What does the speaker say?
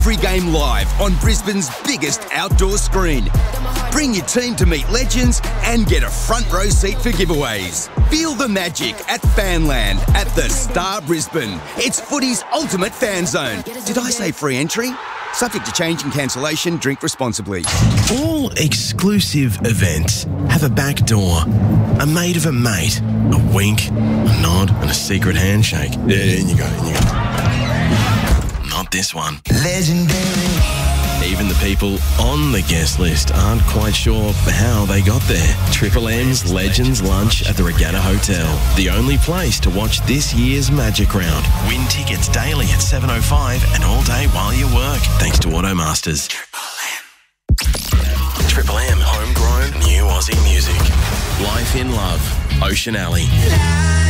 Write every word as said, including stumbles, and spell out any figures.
every game live on Brisbane's biggest outdoor screen. Bring your team to meet legends and get a front row seat for giveaways. Feel the magic at Fanland at the Star Brisbane. It's footy's ultimate fan zone. Did I say free entry? Subject to change and cancellation. Drink responsibly. All exclusive events have a back door, a mate of a mate, a wink, a nod and a secret handshake. Yeah, in you go, in you go. Not this one. Legendary. Even the people on the guest list aren't quite sure how they got there. Triple M's Legends Lunch at the Regatta Hotel. The only place to watch this year's Magic Round. Win tickets daily at seven oh five and all day while you work. Thanks to Automasters. Triple M. Triple M, homegrown, new Aussie music. Life in Love, Ocean Alley.